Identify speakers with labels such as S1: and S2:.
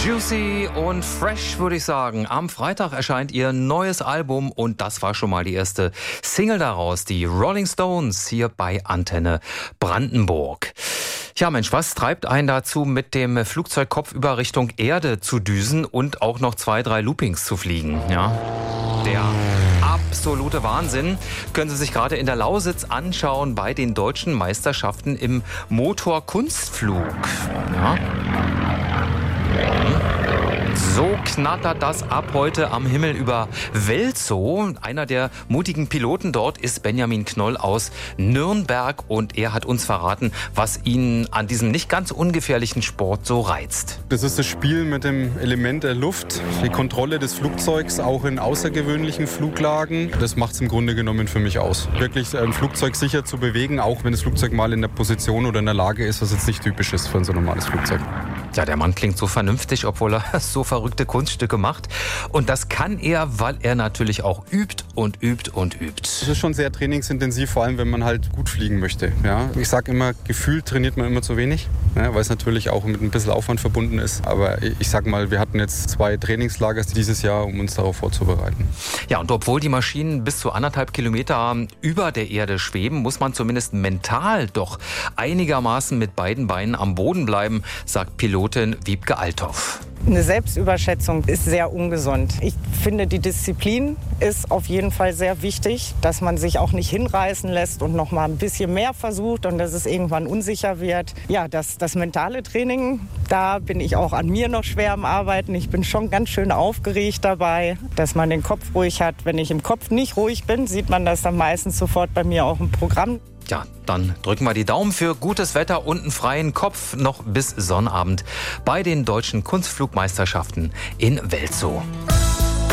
S1: Juicy und fresh, würde ich sagen. Am Freitag erscheint ihr neues Album und das war schon mal die erste Single daraus, die Rolling Stones, hier bei Antenne Brandenburg. Ja Mensch, was treibt einen dazu, mit dem Flugzeugkopf über Richtung Erde zu düsen und auch noch 2, 3 Loopings zu fliegen? Ja, der absolute Wahnsinn. Können Sie sich gerade in der Lausitz anschauen bei den deutschen Meisterschaften im Motorkunstflug. Ja. So knattert das ab heute am Himmel über Welzow. Einer der mutigen Piloten dort ist Benjamin Knoll aus Nürnberg und er hat uns verraten, was ihn an diesem nicht ganz ungefährlichen Sport so reizt.
S2: Das ist das Spiel mit dem Element der Luft, die Kontrolle des Flugzeugs auch in außergewöhnlichen Fluglagen. Das macht es im Grunde genommen für mich aus. Wirklich ein Flugzeug sicher zu bewegen, auch wenn das Flugzeug mal in der Position oder in der Lage ist, was jetzt nicht typisch ist für so ein normales Flugzeug.
S1: Ja, der Mann klingt so vernünftig, obwohl er so verrückte Kunststücke macht. Und das kann er, weil er natürlich auch übt und übt und übt.
S2: Das ist schon sehr trainingsintensiv, vor allem wenn man halt gut fliegen möchte. Ja, ich sage immer, gefühlt trainiert man immer zu wenig, ja, weil es natürlich auch mit ein bisschen Aufwand verbunden ist. Aber ich sag mal, wir hatten jetzt 2 Trainingslager dieses Jahr, um uns darauf vorzubereiten.
S1: Ja, und obwohl die Maschinen bis zu 1,5 Kilometer über der Erde schweben, muss man zumindest mental doch einigermaßen mit beiden Beinen am Boden bleiben, sagt Pilotin Wiebke Althoff.
S3: Eine Selbstüberschätzung ist sehr ungesund. Ich finde, die Disziplin ist auf jeden Fall sehr wichtig, dass man sich auch nicht hinreißen lässt und noch mal ein bisschen mehr versucht und dass es irgendwann unsicher wird. Ja, das mentale Training, da bin ich auch an mir noch schwer am Arbeiten. Ich bin schon ganz schön aufgeregt dabei, dass man den Kopf ruhig hat. Wenn ich im Kopf nicht ruhig bin, sieht man das dann meistens sofort bei mir auch im Programm.
S1: Ja, dann drücken wir die Daumen für gutes Wetter und einen freien Kopf noch bis Sonnabend bei den deutschen Kunstflugmeisterschaften in Welzow.